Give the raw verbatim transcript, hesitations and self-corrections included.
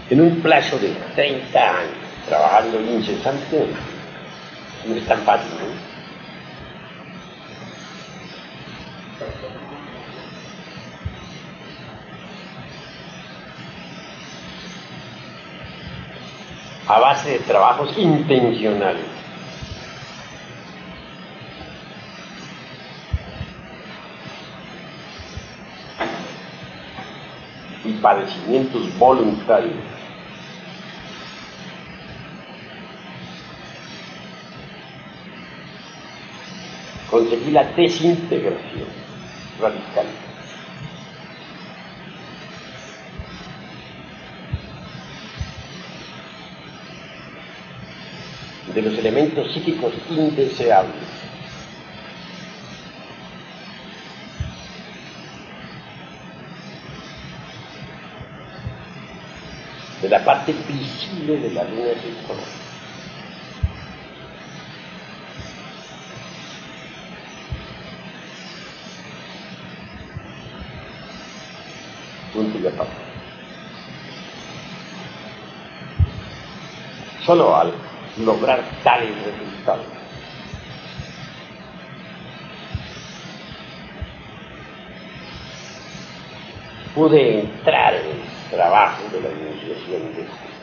En un plazo de treinta años, trabajando incesantemente, no es tan fácil, ¿no? A base de trabajos intencionales. Y padecimientos voluntarios. Conseguir la desintegración radical. De los elementos psíquicos indeseables. De la parte visible de la luna circular. Punto y aparte. Solo al lograr tales resultados pude entrar en el trabajo de la iniciación de este.